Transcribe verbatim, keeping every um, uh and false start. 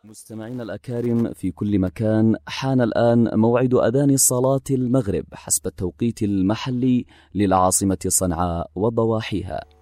مستمعينا الأكارم في كل مكان، حان الآن موعد أذان صلاة المغرب حسب التوقيت المحلي للعاصمة صنعاء وضواحيها.